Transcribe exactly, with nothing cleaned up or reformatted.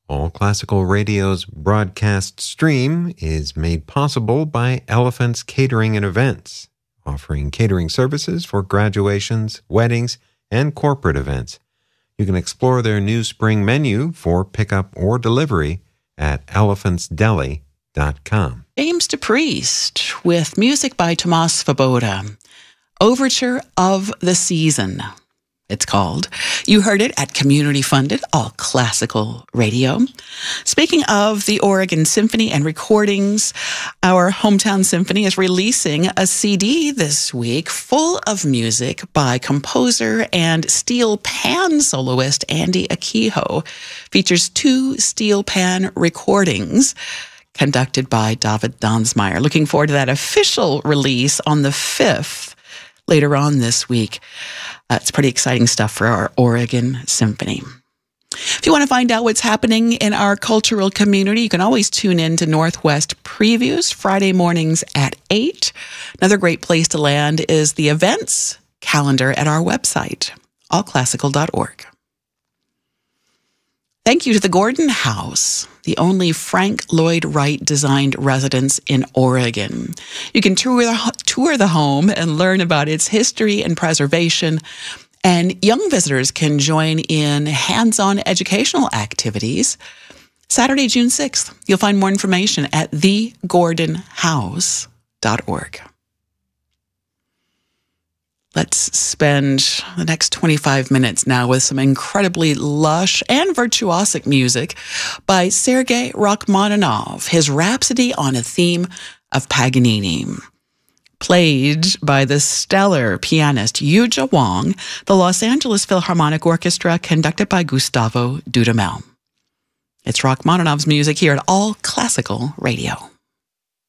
All Classical Radio's broadcast stream is made possible by Elephant's Catering and Events, offering catering services for graduations, weddings, and corporate events. You can explore their new spring menu for pickup or delivery at elephants deli dot com. James DePriest with music by Tomas Svoboda. Overture of the Season, it's called. You heard it at community-funded All Classical Radio. Speaking of the Oregon Symphony and recordings, our Hometown Symphony is releasing a C D this week full of music by composer and steel pan soloist Andy Akiho. Features two steel pan recordings conducted by David Donsmeyer. Looking forward to that official release on the fifth later on this week. Uh, it's pretty exciting stuff for our Oregon Symphony. If you want to find out what's happening in our cultural community, you can always tune in to Northwest Previews Friday mornings at eight. Another great place to land is the events calendar at our website, all classical dot org. Thank you to the Gordon House, the only Frank Lloyd Wright designed residence in Oregon. You can tour the, tour the home and learn about its history and preservation. And young visitors can join in hands-on educational activities. Saturday, June sixth, you'll find more information at the gordon house dot org. Let's spend the next twenty-five minutes now with some incredibly lush and virtuosic music by Sergei Rachmaninoff, his Rhapsody on a Theme of Paganini. Played by the stellar pianist Yuja Wang, the Los Angeles Philharmonic Orchestra, conducted by Gustavo Dudamel. It's Rachmaninoff's music here at All Classical Radio.